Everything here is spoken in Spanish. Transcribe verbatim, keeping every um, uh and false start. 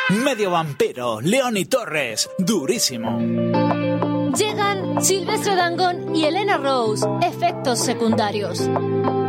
Medio vampiro, León y Torres, durísimo. Llegan Silvestre Dangond y Elena Rose, efectos secundarios.